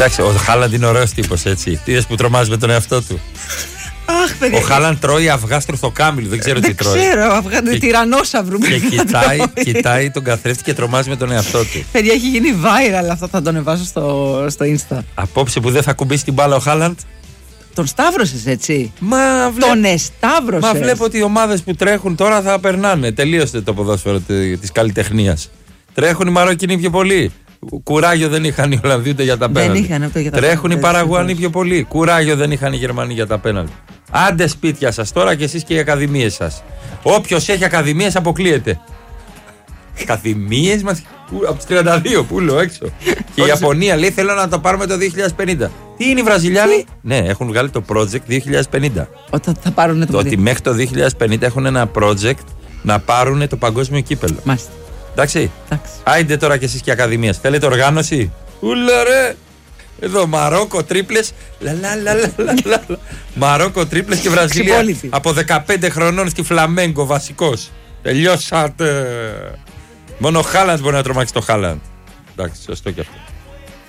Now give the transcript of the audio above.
Εντάξει, ο Χάλαντ είναι ωραίος τύπος, έτσι. Τι είδες που τρομάζει με τον εαυτό του. Αχ, παιδιά. Ο Χάλαντ τρώει αυγά στρουθοκάμιλου, δεν ξέρω τι τρώει. Δεν ξέρω, αυγά τυρανόσαυρου. Και κοιτάει τον καθρέφτη και τρομάζει με τον εαυτό του. Παιδιά, έχει γίνει viral αυτό, θα το ανεβάσω στο Insta. Απόψε που δεν θα κουμπίσει την μπάλα ο Χάλαντ. Τον σταύρωσες, έτσι. Τον εσταύρωσες. Μα βλέπω ότι οι ομάδες που τρέχουν τώρα θα περνάνε. Τελείωσε το ποδόσφαιρο της καλλιτεχνίας. Τρέχουν οι Μαρόκινοι πιο πολύ. Κουράγιο δεν είχαν οι Ολλανδοί ούτε για τα πέναλτι. Τρέχουν οι Παραγουάνοι πιο πολύ. Κουράγιο δεν είχαν οι Γερμανοί για τα πέναλτι. Άντε σπίτια σας τώρα και εσείς και οι ακαδημίες σας. Όποιος έχει ακαδημίες αποκλείεται. Ακαδημίες μας. Από τους 32 που λέω έξω. Και η Ιαπωνία λέει θέλω να το πάρουμε το 2050. Τι είναι οι Βραζιλιάνοι? Ναι, έχουν βγάλει το project 2050. Όταν θα πάρουν το ότι μέχρι το 2050 έχουν ένα project να πάρουν το παγκόσμιο κύπελο. Μάλιστα. Εντάξει. Άιντε τώρα κι εσείς και ακαδημίες. Θέλετε οργάνωση? Ούλα ρε. Εδώ Μαρόκο τρίπλες. Μαρόκο τρίπλες και Βραζιλία. Από 15 χρονών στη Φλαμέγκο βασικός. Τελειώσατε. Μόνο ο Χάλαντ μπορεί να τρομάξει το Χάλαντ. Εντάξει, σωστό και αυτό.